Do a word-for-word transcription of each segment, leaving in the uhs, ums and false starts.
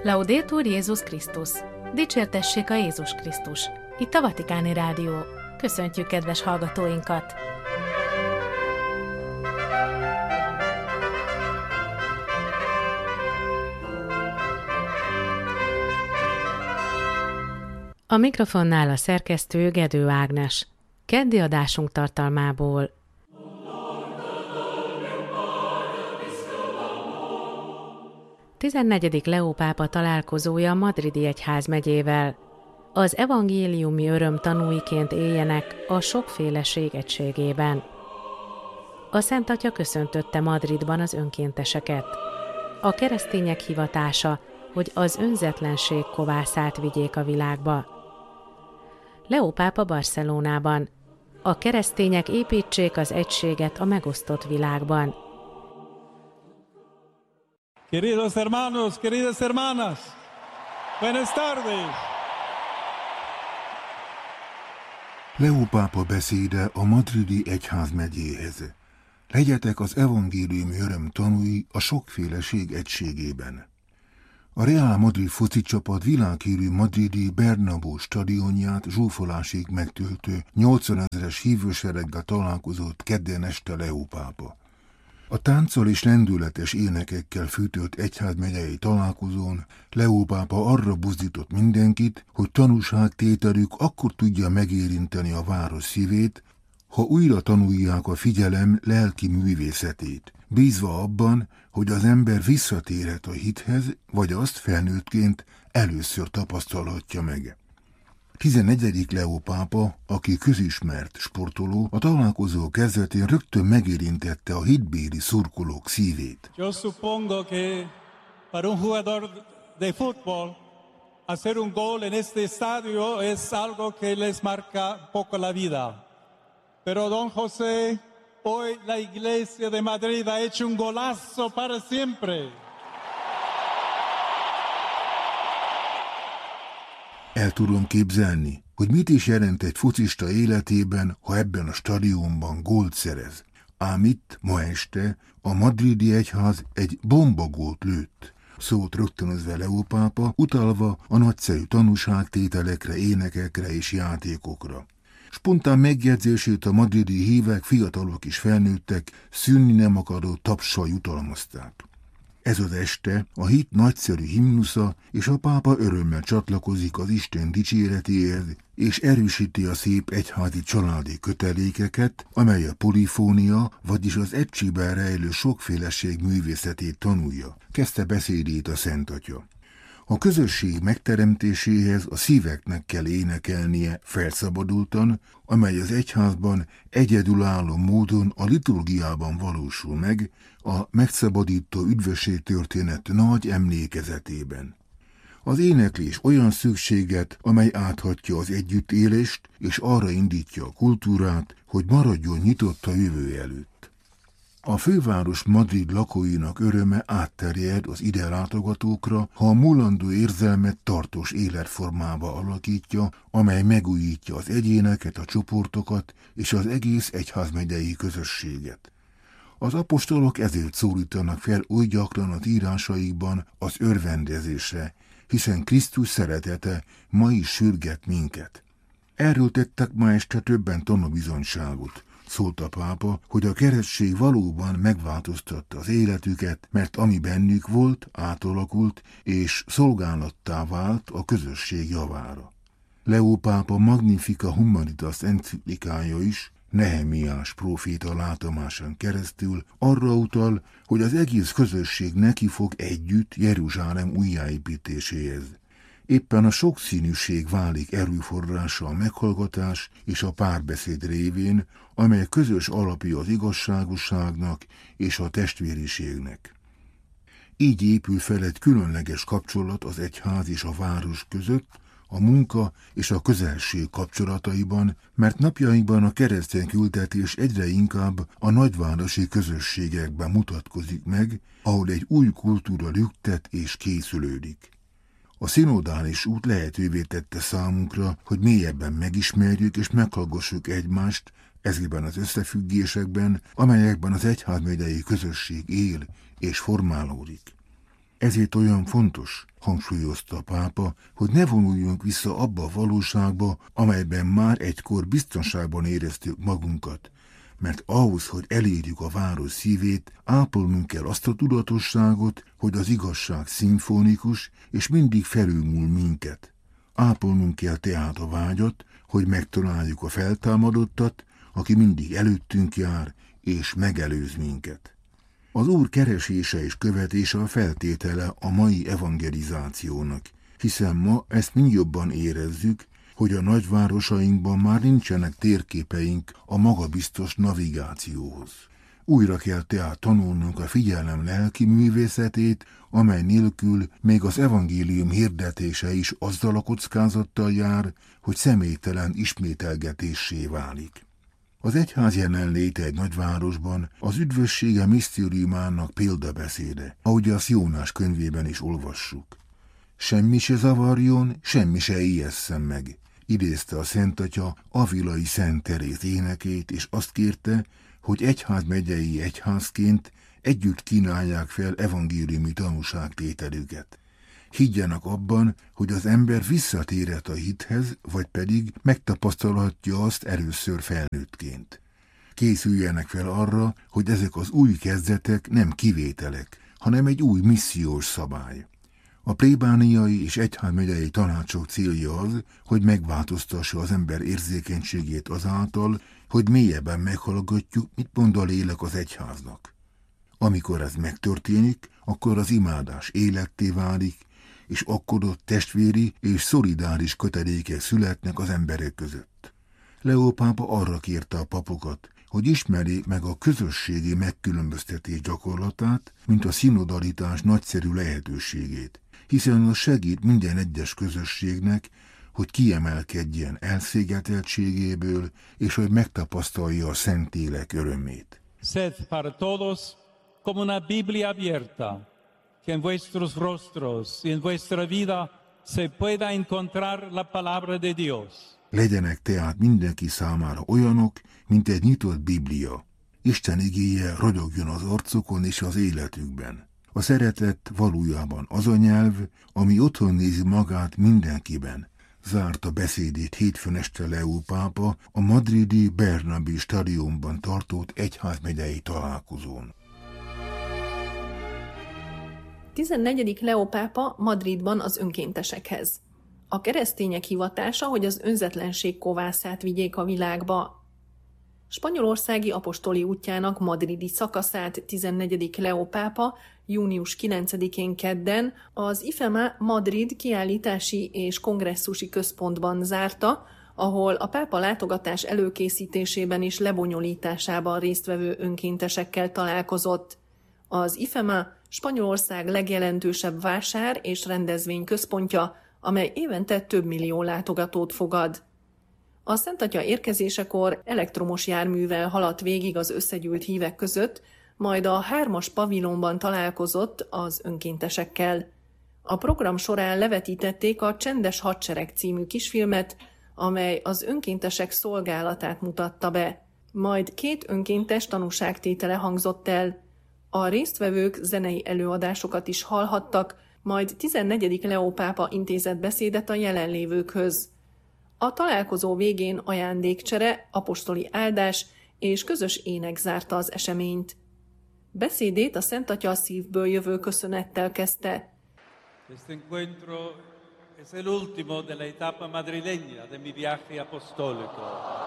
Laudetur Jézus Krisztus! Dicsértessék a Jézus Krisztus! Itt a Vatikáni Rádió. Köszöntjük kedves hallgatóinkat! A mikrofonnál a szerkesztő Gedő Ágnes. Keddi adásunk tartalmából: tizennegyedik Leó pápa találkozója a madridi egyházmegyével. Az evangéliumi öröm tanúiként éljenek a sokféleség egységében. A Szent Atya köszöntötte Madridban az önkénteseket. A keresztények hivatása, hogy az önzetlenség kovászát vigyék a világba. Leó pápa Barcelonában. A keresztények építsék az egységet a megosztott világban. Queridos hermanos, queridas hermanas, buenas tardes! Leó pápa beszéde a madridi egyházmegyéhez. Legyetek az evangéliumi öröm tanúi a sokféleség egységében. A Real Madrid foci csapat világhírű madridi Bernabéu stadionját zsúfolásig megtöltő nyolcvanezres hívősereggel találkozott kedden este Leó pápa. A tánccal és lendületes énekekkel fűtött egyházmegyei találkozón Leó pápa arra buzdított mindenkit, hogy tanúságtételük akkor tudja megérinteni a város szívét, ha újra tanulják a figyelem lelki művészetét, bízva abban, hogy az ember visszatérhet a hithez, vagy azt felnőttként először tapasztalhatja meg. tizennegyedik Leó pápa, aki közismert sportoló, a találkozó kezdetén rögtön megérintette a hitbéli szurkolók szívét. Yo supongo que para un jugador de fútbol hacer un gol en este estadio es algo que les marca poco la vida. Pero don José, hoy la Iglesia de Madrid ha hecho un golazo para siempre. El tudom képzelni, hogy mit is jelent egy focista életében, ha ebben a stadionban gólt szerez. Ám itt, ma este, a madridi egyház egy bombagólt lőtt, szólt rögtönözve Leó pápa, utalva a nagyszerű tanúságtételekre, énekekre és játékokra. Spontán megjegyzését a madridi hívek, fiatalok és felnőttek szűnni nem akaró tapssal jutalmazták. Ez az este a hit nagyszerű himnusza, és a pápa örömmel csatlakozik az Isten dicséretéhez, és erősíti a szép egyházi családi kötelékeket, amely a polifónia, vagyis az egységben rejlő sokféleség művészetét tanulja, kezdte beszédét a Szent Atya. A közösség megteremtéséhez a szíveknek kell énekelnie felszabadultan, amely az egyházban egyedülálló módon a liturgiában valósul meg, a megszabadító üdvösség történet nagy emlékezetében. Az éneklés olyan szükséget, amely áthatja az együttélést, és arra indítja a kultúrát, hogy maradjon nyitott a jövő előtt. A főváros Madrid lakóinak öröme átterjed az ide látogatókra, ha a mulandó érzelmet tartós életformába alakítja, amely megújítja az egyéneket, a csoportokat és az egész egyházmegyei közösséget. Az apostolok ezért szólítanak fel oly gyakran az írásaikban az örvendezésre, hiszen Krisztus szeretete ma is sürget minket. Erről tettek ma este többen tanúbizonyságot, szólt a pápa, hogy a keresztség valóban megváltoztatta az életüket, mert ami bennük volt, átalakult és szolgálattá vált a közösség javára. Leó pápa Magnifica Humanitas enciklikája is, Nehemiás próféta látomásán keresztül arra utal, hogy az egész közösség neki fog együtt Jeruzsálem újjáépítéséhez. Éppen a sokszínűség válik erőforrása a meghallgatás és a párbeszéd révén, amely közös alapja az igazságosságnak és a testvériségnek. Így épül fel egy különleges kapcsolat az egyház és a város között, a munka és a közelség kapcsolataiban, mert napjainkban a keresztény küldetés egyre inkább a nagyvárosi közösségekben mutatkozik meg, ahol egy új kultúra lüktet és készülődik. A szinodális út lehetővé tette számunkra, hogy mélyebben megismerjük és meghallgassuk egymást ezekben az összefüggésekben, amelyekben az egyházmegyei közösség él és formálódik. Ezért olyan fontos, hangsúlyozta a pápa, hogy ne vonuljunk vissza abba a valóságba, amelyben már egykor biztonságban éreztük magunkat, mert ahhoz, hogy elérjük a város szívét, ápolnunk kell azt a tudatosságot, hogy az igazság szimfonikus és mindig felülmúl minket. Ápolnunk kell tehát a vágyat, hogy megtaláljuk a feltámadottat, aki mindig előttünk jár és megelőz minket. Az Úr keresése és követése a feltétele a mai evangelizációnak, hiszen ma ezt mind jobban érezzük, hogy a nagyvárosainkban már nincsenek térképeink a magabiztos navigációhoz. Újra kell tehát tanulnunk a figyelem lelki művészetét, amely nélkül még az evangélium hirdetése is azzal a kockázattal jár, hogy személytelen ismételgetéssé válik. Az egyház jelenléte egy nagyvárosban az üdvössége misztériumának példabeszéde, ahogy azt Jónás könyvében is olvassuk. Semmi se zavarjon, semmi se ijesszen meg, idézte a Szentatya Avilai Szent Teréz énekét, és azt kérte, hogy egyházmegyei egyházként együtt kínálják fel evangéliumi tanúságtételüket. Higgyenek abban, hogy az ember visszatérhet a hithez, vagy pedig megtapasztalhatja azt először felnőttként. Készüljenek fel arra, hogy ezek az új kezdetek nem kivételek, hanem egy új missziós szabály. A plébániai és egyházmegyei tanácsok célja az, hogy megváltoztassa az ember érzékenységét azáltal, hogy mélyebben meghallgatjuk, mit mond a lélek az egyháznak. Amikor ez megtörténik, akkor az imádás életté válik, és akkor ott testvéri és szolidáris kötelékek születnek az emberek között. Leó pápa arra kérte a papokat, hogy ismerjék meg a közösségi megkülönböztetés gyakorlatát, mint a szinodalitás nagyszerű lehetőségét, hiszen az segít minden egyes közösségnek, hogy kiemelkedjen elszigeteltségéből, és hogy megtapasztalja a Szentlélek örömét. Sed para todos como una Biblia abierta, que en vuestros rostros y en vuestra vida se pueda encontrar la palabra de Dios. Legyenek tehát mindenki számára olyanok, mint egy nyitott Biblia. Isten igéje ragyogjon az arcukon és az életükben. A szeretet valójában az a nyelv, ami otthon nézi magát mindenkiben. Zárta beszédét hétfőn este Leó pápa a madridi Bernabé stadionban tartott egyházmegyei találkozón. tizennegyedik Leó pápa Madridban az önkéntesekhez. A keresztények hivatása, hogy az önzetlenség kovászát vigyék a világba. Spanyolországi apostoli útjának madridi szakaszát tizennegyedik Leó pápa június kilencedikén kedden az i ef e em á Madrid kiállítási és kongresszusi központban zárta, ahol a pápa látogatás előkészítésében és lebonyolításában résztvevő önkéntesekkel találkozott. Az i ef e em á Spanyolország legjelentősebb vásár és rendezvény központja, amely évente több millió látogatót fogad. A Szentatya érkezésekor elektromos járművel haladt végig az összegyűlt hívek között, majd a hármas pavilonban találkozott az önkéntesekkel. A program során levetítették a Csendes hadsereg című kisfilmet, amely az önkéntesek szolgálatát mutatta be. Majd két önkéntes tanúságtétele hangzott el. A résztvevők zenei előadásokat is hallhattak, majd tizennegyedik Leó pápa intézett beszédet a jelenlévőkhöz. A találkozó végén ajándékcsere, apostoli áldás és közös ének zárta az eseményt. Beszédét a Szentatya szívből jövő köszönettel kezdte. Este encuentro es el último de la etapa madrileña de mi viaje apostólico.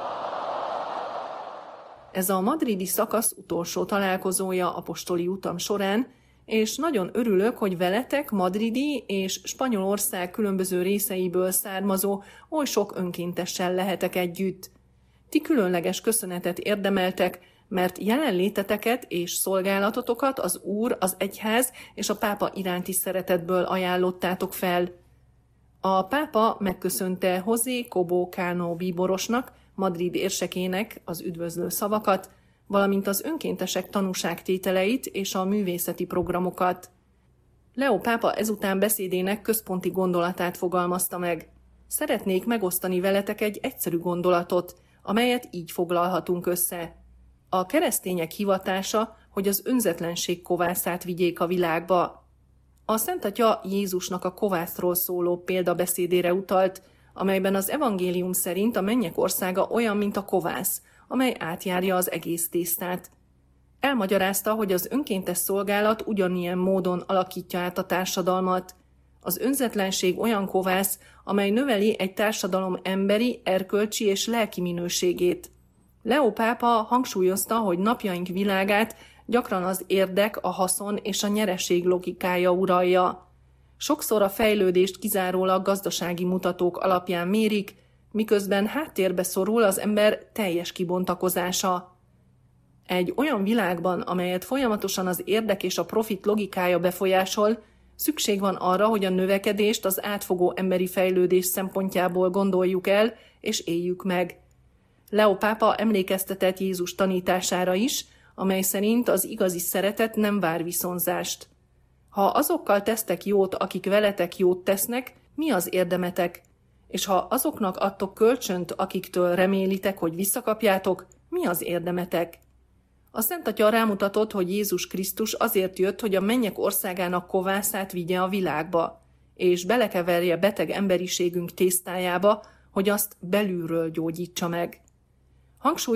Ez a madridi szakasz utolsó találkozója apostoli utam során, és nagyon örülök, hogy veletek madridi és Spanyolország különböző részeiből származó oly sok önkéntessel lehetek együtt. Ti különleges köszönetet érdemeltek, mert jelenléteteket és szolgálatotokat az Úr, az egyház és a pápa iránti szeretetből ajánlottátok fel. A pápa megköszönte José Cobo Cano bíborosnak, Madrid érsekének az üdvözlő szavakat, valamint az önkéntesek tanúságtételeit és a művészeti programokat. Leó pápa ezután beszédének központi gondolatát fogalmazta meg. Szeretnék megosztani veletek egy egyszerű gondolatot, amelyet így foglalhatunk össze. A keresztények hivatása, hogy az önzetlenség kovászát vigyék a világba. A Szent Atya Jézusnak a kovászról szóló példabeszédére utalt, amelyben az evangélium szerint a mennyek országa olyan, mint a kovász, amely átjárja az egész tésztát. Elmagyarázta, hogy az önkéntes szolgálat ugyanilyen módon alakítja át a társadalmat. Az önzetlenség olyan kovász, amely növeli egy társadalom emberi, erkölcsi és lelki minőségét. Leó pápa hangsúlyozta, hogy napjaink világát gyakran az érdek, a haszon és a nyereség logikája uralja. Sokszor a fejlődést kizárólag gazdasági mutatók alapján mérik, miközben háttérbe szorul az ember teljes kibontakozása. Egy olyan világban, amelyet folyamatosan az érdek és a profit logikája befolyásol, szükség van arra, hogy a növekedést az átfogó emberi fejlődés szempontjából gondoljuk el és éljük meg. Leó pápa emlékeztetett Jézus tanítására is, amely szerint az igazi szeretet nem vár viszonzást. Ha azokkal tesztek jót, akik veletek jót tesznek, mi az érdemetek? És ha azoknak adtok kölcsönt, akiktől remélitek, hogy visszakapjátok, mi az érdemetek? A Szent Atya rámutatott, hogy Jézus Krisztus azért jött, hogy a mennyek országának kovászát vigye a világba, és belekeverje beteg emberiségünk tésztájába, hogy azt belülről gyógyítsa meg. Hangsúly